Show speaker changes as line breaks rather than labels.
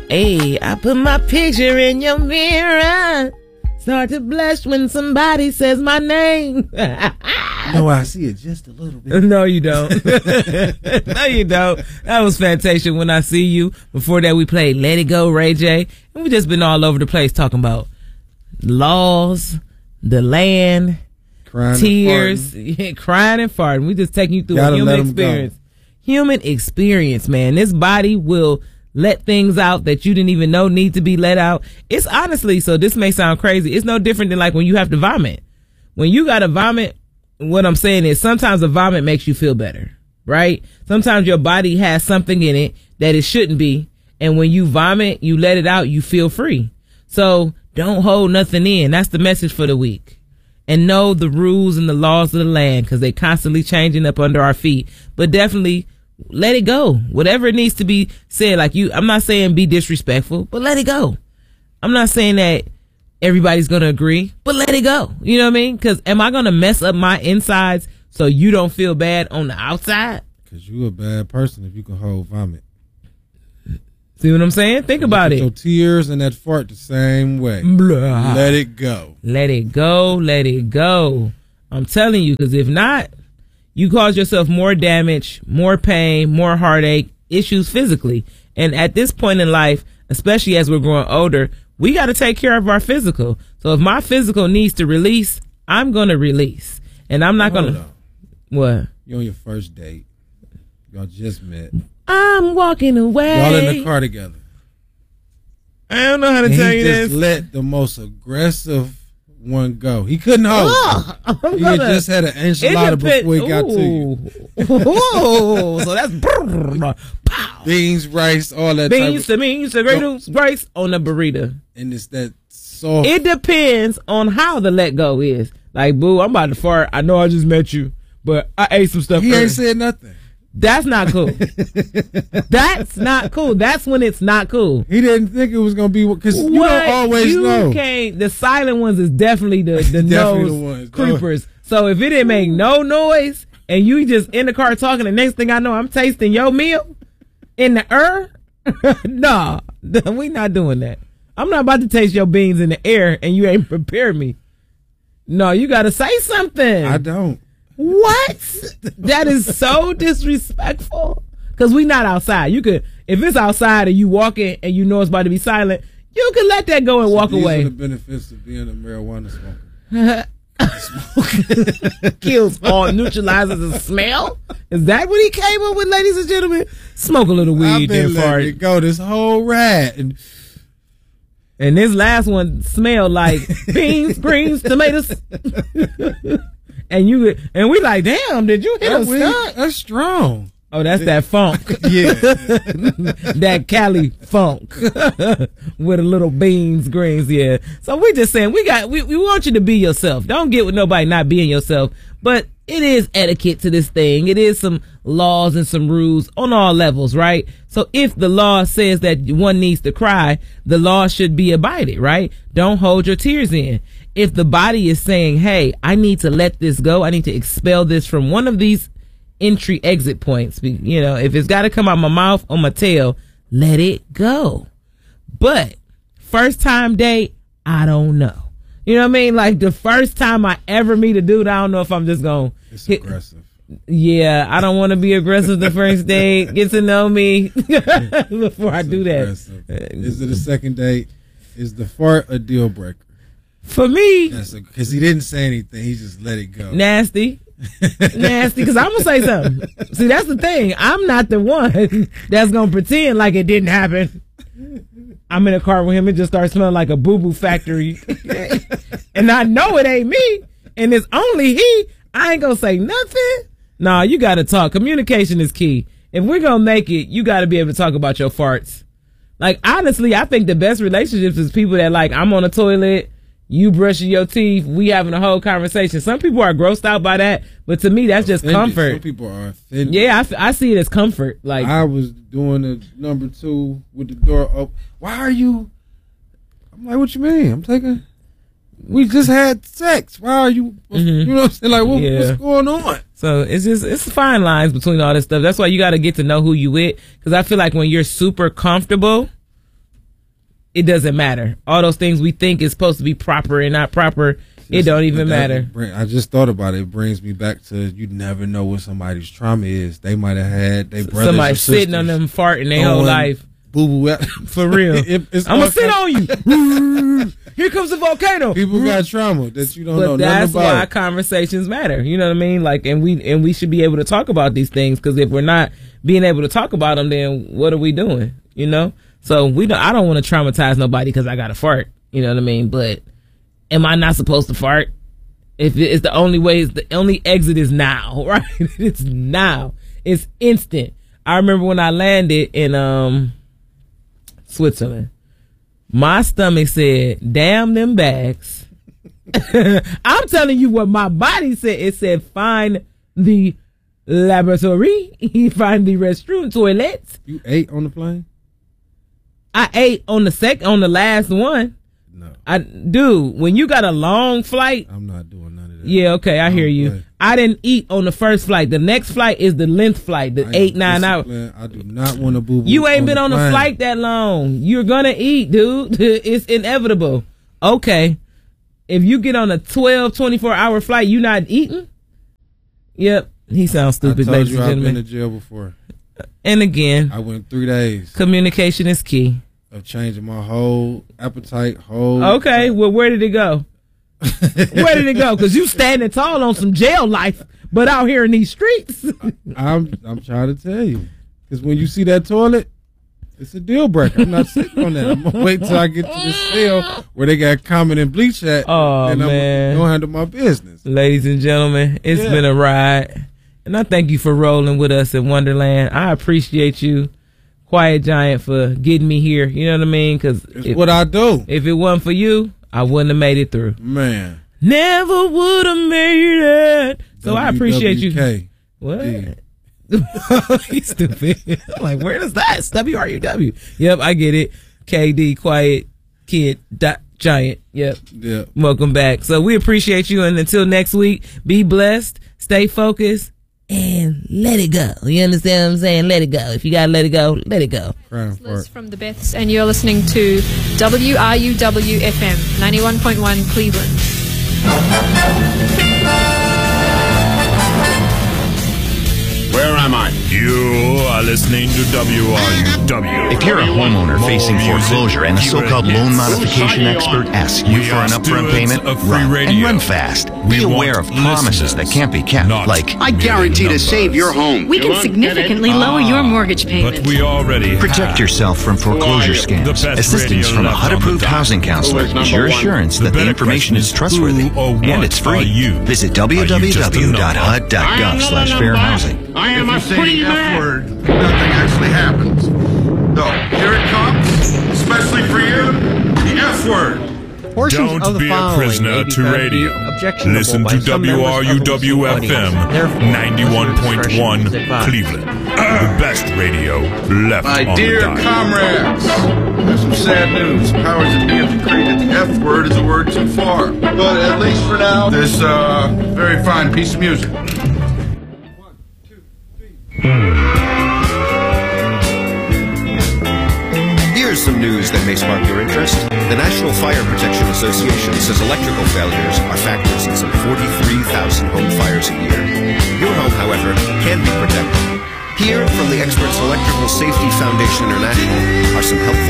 Hey, I put my picture in your mirror. Start to blush when somebody says my name.
No, I see it just a little bit.
No, you don't. No, you don't. That was Fantasia, When I See You. Before that, we played Let It Go, Ray J. And we just been all over the place talking about laws, the land,
Crying
tears,
and
crying and farting. We just taking you through
Gotta
a
let
human
'em
experience.
go.
Human experience, man. This body will let things out that you didn't even know need to be let out. It's honestly, so this may sound crazy, it's no different than like when you have to vomit. When you gotta vomit, what I'm saying is sometimes a vomit makes you feel better, right? Sometimes your body has something in it that it shouldn't be. And when you vomit, you let it out, you feel free. So don't hold nothing in. That's the message for the week. And know the rules and the laws of the land, because they constantly changing up under our feet. But definitely let it go. Whatever it needs to be said, like I'm not saying be disrespectful, but let it go. I'm not saying that everybody's going to agree, but let it go. You know what I mean? Because am I going to mess up my insides so you don't feel bad on the outside?
Because you a bad person if you can hold vomit.
See what I'm saying? Think about it.
Your tears and that fart the same way.
Blah.
Let it go.
Let it go. Let it go. I'm telling you, because if not, you cause yourself more damage, more pain, more heartache, issues physically. And at this point in life, especially as we're growing older, we got to take care of our physical. So if my physical needs to release, I'm going to release. And I'm not going to. What?
You're on your first date. Y'all just met.
I'm walking away.
Y'all in the car together.
I don't know how to tell you
He
this.
just let the most aggressive one go. He couldn't hold it. He had just had an enchilada before he got to you.
Ooh, so that's pow.
Beans, rice, all that.
Beans to means to rice on the burrito.
And it's that soft.
It depends on how the let go is. Like, boo, I'm about to fart. I know I just met you, but I ate some stuff.
He
early.
ain't said nothing.
That's not cool. That's not cool. That's when it's not cool.
He didn't think it was gonna be because you don't always know.
The silent ones is definitely the nose
the ones.
creepers. So if it didn't make no noise and you just in the car talking, the next thing I know, I'm tasting your meal in the air. Nah, we not doing that. I'm not about to taste your beans in the air and you ain't prepared me. No, you got to say something.
I don't.
What? That is so disrespectful. Because we not outside. You could, if it's outside and you walking and you know it's about to be silent, you can let that go and walk away.
These are the benefits of being a marijuana smoker.
Kills all, neutralizes the smell. Is that what he came up with, ladies and gentlemen? Smoke a little weed, then fart.
It go this whole ride.
And this last one smelled like beans, greens, tomatoes. And we like, damn, did you hit a stunt?
That's strong.
Oh, that's that funk.
Yeah.
That Cali funk. With a little beans, greens, yeah. So we just saying, we want you to be yourself. Don't get with nobody not being yourself. But it is etiquette to this thing. It is some laws and some rules on all levels, right? So if the law says that one needs to cry, the law should be abided, right? Don't hold your tears in. If the body is saying, hey, I need to let this go, I need to expel this from one of these entry exit points, you know, if it's got to come out my mouth or my tail, let it go. But first time date, I don't know. You know what I mean? Like the first time I ever meet a dude, I don't know if I'm just going to
aggressive.
Yeah, I don't want to be aggressive the first date. Get to know me before I do
aggressive.
that.
Is it a second date? Is the fart a deal breaker?
For me,
because he didn't say anything, he just let it go.
Nasty, because I'm gonna say something. See, that's the thing. I'm not the one that's gonna pretend like it didn't happen. I'm in a car with him and just start smelling like a boo-boo factory, and I know it ain't me, and it's only he. I ain't gonna say nothing. Nah, you gotta talk. Communication is key. If we're gonna make it, you gotta be able to talk about your farts. Like honestly, I think the best relationships is people that like, I'm on the toilet, you brushing your teeth, we having a whole conversation. Some people are grossed out by that, but to me, that's just comfort.
Some people are offended.
Yeah, I see it as comfort. Like
I was doing the number 2 with the door open. Why are you? I'm like, what you mean? I'm taking. We just had sex. Why are you? You know what I'm saying? Like, what's going on? So
it's fine lines between all this stuff. That's why you got to get to know who you with. Because I feel like when you're super comfortable, it doesn't matter. All those things we think is supposed to be proper and not proper, it don't even matter.
I just thought about it. It brings me back to you never know what somebody's trauma is. They might have had their brothers
somebody
or sisters
sitting on them farting their whole life.
Boo-boo.
For real. I'm going to sit on you. Here comes the volcano.
People got trauma that you don't know nothing about.
But that's why conversations matter. You know what I mean? Like, and we should be able to talk about these things, because if we're not being able to talk about them, then what are we doing? You know? So I don't want to traumatize nobody because I got to fart. You know what I mean? But am I not supposed to fart? If it's the only way, the only exit is now, right? It's now. It's instant. I remember when I landed in Switzerland, my stomach said, damn them bags. I'm telling you what my body said. It said, find the laboratory, find the restroom, toilets.
You ate on the plane?
I ate on the last one.
No.
Dude, when you got a long flight.
I'm not doing none of that.
Yeah, okay, I hear you. I didn't eat on the first flight. The next flight is the length flight, the 8-9 hours.
I do not want to boo-boo.
You ain't been on a flight that long. You're gonna eat, dude. It's inevitable. Okay. If you get on a 24-hour flight, you not eating? Yep. He sounds stupid, ladies and gentlemen.
I've been to jail before.
And again,
I went 3 days.
Communication is key.
Of changing my whole appetite,
Okay, well, where did it go? Where did it go? Because you standing tall on some jail life, but out here in these streets.
I'm trying to tell you. Because when you see that toilet, it's a deal breaker. I'm not sitting on that. I'm going to wait till I get to the cell where they got common and bleach at.
Oh,
and
man.
I'm going to handle my business.
Ladies and gentlemen, it's been a ride. And I thank you for rolling with us in Wonderland. I appreciate you, Quiet Giant, for getting me here. You know what I mean? Because
it's what I do.
If it wasn't for you, I wouldn't have made it through.
Man.
Never would have made it. So I appreciate you. What? He's stupid. I'm like, where is that? It's WRUW. Yep, I get it. KD, Quiet Kid Giant. Yep. Welcome back. So we appreciate you. And until next week, be blessed, stay focused, and let it go. You understand what I'm saying? Let it go. If you gotta let it go, let it go.
Liz from the Beths, and you're listening to WRUW FM 91.1 Cleveland.
Where am I?
You are listening to WRUW.
If you're a homeowner facing foreclosure and a so-called loan modification expert asks you for an upfront payment, run and run fast. Be aware of promises that can't be kept, like,
I guarantee to save your home.
We can significantly lower your mortgage payment.
But we already
protect yourself from foreclosure scams. Assistance from a HUD-approved housing counselor is your assurance that the information is trustworthy and it's free. Visit www.hud.gov/fairhousing.
I am a pretty man. Nothing actually happens. No, here it comes, especially for you, the F word.
Don't be a prisoner to radio. Listen to WRUW-FM 91.1 Cleveland. The best radio left on the
My dear comrades, there's some sad news. Powers that be have decreed that the F word is a word too far. But at least for now, this very fine piece of music.
Here's some news that may spark your interest. The National Fire Protection Association says electrical failures are factors in some 43,000 home fires a year. Your home, however, can be protected. Here, from the experts Electrical Safety Foundation International, are some helpful